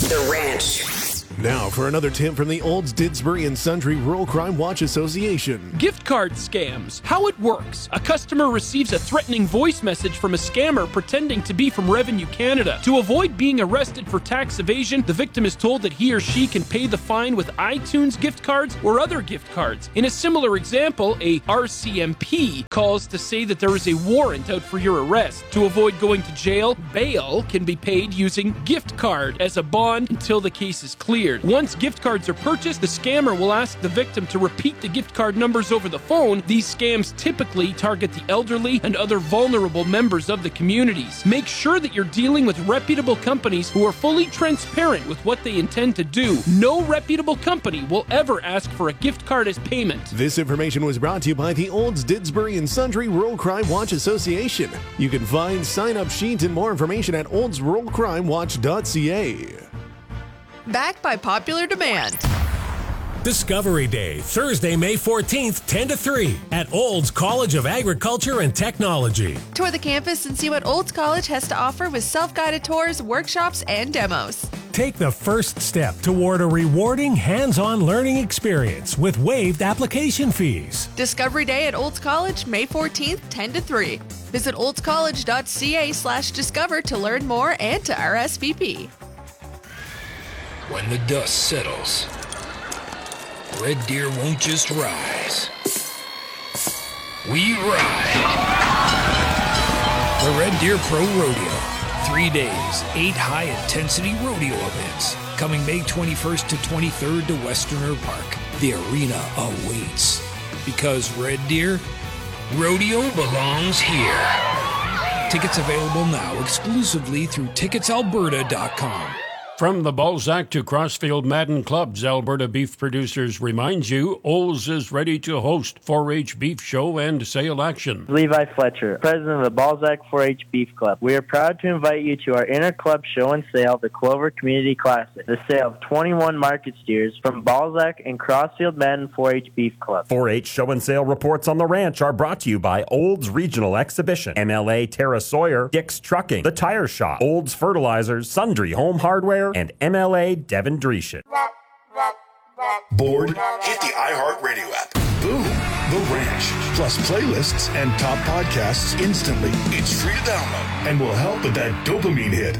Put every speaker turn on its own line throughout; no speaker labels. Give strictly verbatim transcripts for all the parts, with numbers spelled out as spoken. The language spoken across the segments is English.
The Ranch.
Now for another tip from the Olds, Didsbury and Sundry Rural Crime Watch Association.
Gift card scams. How it works. A customer receives a threatening voice message from a scammer pretending to be from Revenue Canada. To avoid being arrested for tax evasion, the victim is told that he or she can pay the fine with iTunes gift cards or other gift cards. In a similar example, a R C M P calls to say that there is a warrant out for your arrest. To avoid going to jail, bail can be paid using gift card as a bond until the case is cleared. Once gift cards are purchased, the scammer will ask the victim to repeat the gift card numbers over the phone. These scams typically target the elderly and other vulnerable members of the communities. Make sure that you're dealing with reputable companies who are fully transparent with what they intend to do. No reputable company will ever ask for a gift card as payment.
This information was brought to you by the Olds, Didsbury and Sundry Rural Crime Watch Association. You can find sign-up sheets and more information at olds rural crime watch dot c a.
Backed by popular demand.
Discovery Day, Thursday, May fourteenth, ten to three at Olds College of Agriculture and Technology.
Tour the campus and see what Olds College has to offer with self-guided tours, workshops, and demos.
Take the first step toward a rewarding hands-on learning experience with waived application fees.
Discovery Day at Olds College, May fourteenth, ten to three. Visit olds college dot c a slash discover to learn more and to R S V P.
When the dust settles, Red Deer won't just rise. We ride. The Red Deer Pro Rodeo. Three days, eight high-intensity rodeo events. Coming May twenty-first to twenty-third to Westerner Park. The arena awaits. Because Red Deer, rodeo belongs here. Tickets available now exclusively through tickets alberta dot com.
From the Balzac to Crossfield Madden Clubs, Alberta Beef Producers reminds you Olds is ready to host four H Beef Show and Sale Action.
Levi Fletcher, president of the Balzac four H Beef Club. We are proud to invite you to our inter-club show and sale, the Clover Community Classic. The sale of twenty-one market steers from Balzac and Crossfield Madden four H Beef Club.
four H show and sale reports on the ranch are brought to you by Olds Regional Exhibition, M L A Terra Sawyer, Dick's Trucking, The Tire Shop, Olds Fertilizers, Sundry Home Hardware, and M L A Devon Dreeshen.
Bored? Hit the iHeartRadio app. Boom! The Ranch. Plus playlists and top podcasts instantly. It's free to download and will help with that dopamine hit.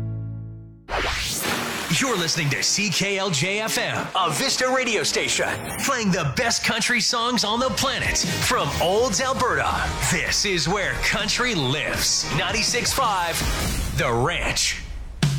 You're listening to C K L J F M, a Vista radio station, playing the best country songs on the planet from Olds, Alberta. This is where country lives. ninety-six point five The Ranch.